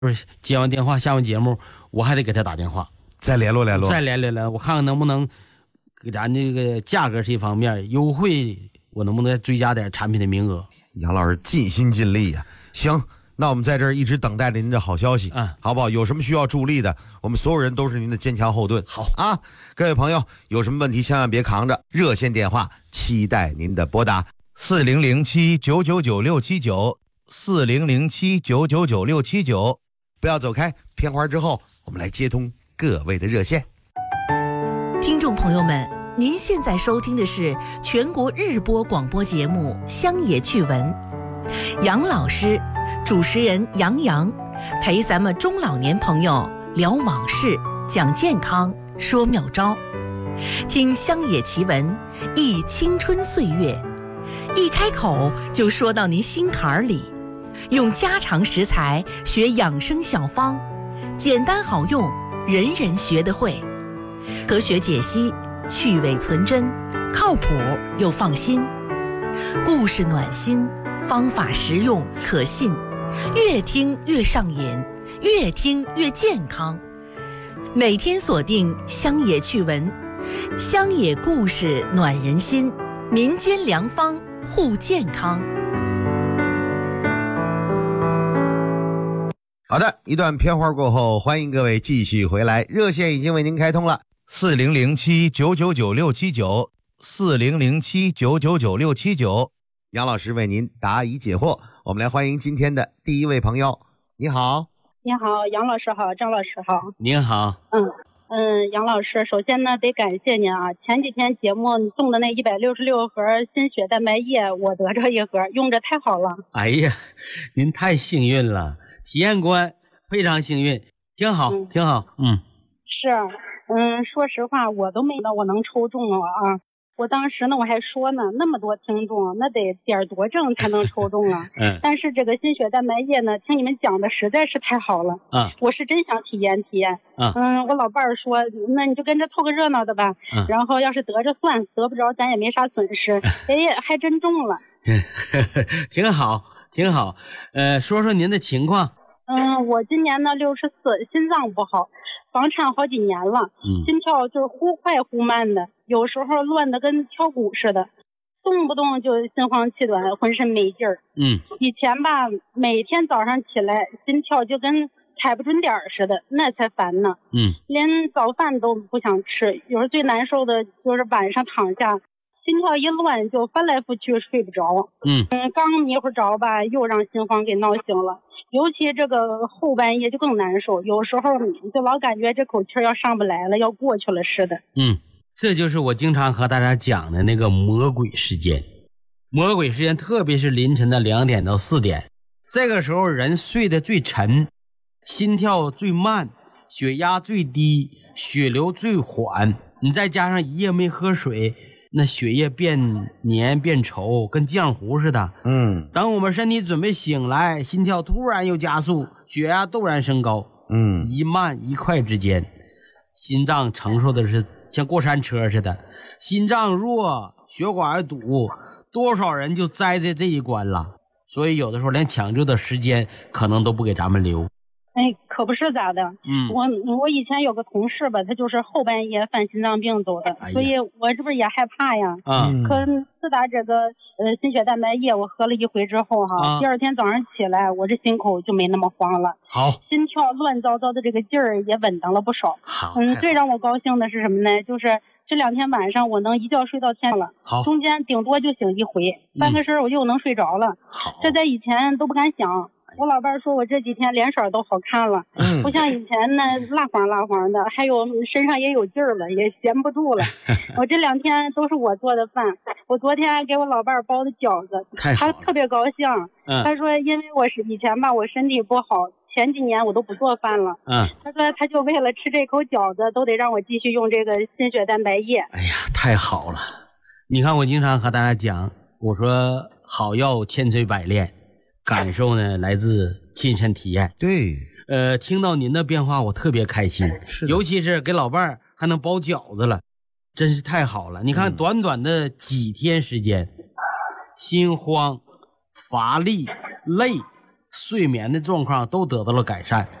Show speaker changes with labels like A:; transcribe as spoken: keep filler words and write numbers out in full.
A: 不是接完电话下完节目，我还得给他打电话，
B: 再联络联络，
A: 再联络联络，我看看能不能给咱这个价格这一方面优惠，我能不能再追加点产品的名额？
B: 杨老师尽心尽力呀、啊。行，那我们在这儿一直等待着您的好消息，
A: 嗯，
B: 好不好？有什么需要助力的，我们所有人都是您的坚强后盾。
A: 好
B: 啊，各位朋友，有什么问题千万别扛着，热线电话期待您的拨打，
C: 四零零七九九九六七九，四零零七九九九六七九。
B: 不要走开，片花之后我们来接通各位的热线。
D: 听众朋友们，您现在收听的是全国日播广播节目《乡野趣闻》，杨老师，主持人杨洋，陪咱们中老年朋友聊往事，讲健康，说妙招，听乡野奇闻，忆青春岁月，一开口就说到您心坎里。用家常食材学养生小方，简单好用，人人学得会。科学解析，趣味存真，靠谱又放心。故事暖心，方法实用可信，越听越上瘾，越听越健康。每天锁定乡野趣闻，乡野故事暖人心，民间良方护健康。
B: 好的，一段片花过后，欢迎各位继续回来，热线已经为您开通了，
C: 四零零七九九九六七九，四零零七九九九六七九。
B: 杨老师为您答疑解惑。我们来欢迎今天的第一位朋友。你好。
E: 你好，杨老师好，张老师好。
A: 您好。
E: 嗯嗯，杨老师，首先呢得感谢您啊，前几天节目送的那一百六十六盒心血蛋白液，我得着一盒，用着太好了。
A: 哎呀，您太幸运了。体验官非常幸运，挺好、嗯、挺好。嗯，
E: 是，嗯，说实话我都没想到我能抽中了啊。我当时呢我还说呢，那么多听众那得点多正才能抽中啊。
A: 嗯，
E: 但是这个心血蛋白液呢，听你们讲的实在是太好了啊，我是真想体验体验啊。嗯，我老伴儿说那你就跟着凑个热闹的吧、嗯、然后要是得着算，得不着咱也没啥损失。哎呀，还真中了。
A: 挺好挺好。呃，说说您的情况。
E: 嗯，我今年呢六十四，心脏不好，房颤好几年了，嗯，心跳就是忽快忽慢的，有时候乱的跟跳鼓似的，动不动就心慌气短，浑身没劲儿。
A: 嗯，
E: 以前吧，每天早上起来心跳就跟踩不准点似的，那才烦呢。
A: 嗯，
E: 连早饭都不想吃，有时候最难受的就是晚上躺下，心跳一乱就翻来覆去睡不着。
A: 嗯
E: 嗯，刚迷糊着吧，又让心慌给闹醒了。尤其这个后半夜就更难受，有时候就老感觉这口气要上不来了，要过去了似的。
A: 嗯，这就是我经常和大家讲的那个魔鬼时间。魔鬼时间特别是凌晨的两点到四点，这个时候人睡得最沉，心跳最慢，血压最低，血流最缓，你再加上一夜没喝水，那血液变黏变稠，跟浆糊似的。
B: 嗯，
A: 等我们身体准备醒来，心跳突然又加速，血压陡然升高。
B: 嗯，
A: 一慢一快之间，心脏承受的是像过山车似的，心脏弱，血管堵，多少人就栽在这一关了。所以有的时候连抢救的时间可能都不给咱们留。
E: 哎，可不是咋的。
A: 嗯，
E: 我我以前有个同事吧，他就是后半夜犯心脏病走的，哎、所以我这不是也害怕呀。
A: 啊，
E: 可自打这个呃心血蛋白液我喝了一回之后哈、啊，第二天早上起来，我这心口就没那么慌了。
A: 好，
E: 心跳乱糟糟的这个劲儿也稳当了不少。
A: 好，
E: 嗯，最让我高兴的是什么呢？就是这两天晚上我能一觉睡到天了。
A: 好，
E: 中间顶多就醒一回，半个身我又能睡着了。
A: 好，
E: 这在以前都不敢想。我老伴说我这几天脸色都好看了，嗯，不像以前那蜡黄蜡黄的，还有身上也有劲儿了，也闲不住了。我这两天都是我做的饭，我昨天给我老伴包的饺子，他特别高兴、嗯、他说因为我是以前吧我身体不好，前几年我都不做饭了，
A: 嗯，
E: 他说他就为了吃这口饺子都得让我继续用这个心血蛋白液。
A: 哎呀，太好了。你看我经常和大家讲，我说好药千锤百炼，感受呢来自亲身体验。
B: 对，
A: 呃，听到您的变化我特别开心，是，尤其是给老伴儿还能包饺子了，真是太好了。你看短短的几天时间、嗯、心慌、乏力、累睡眠的状况都得到了改善。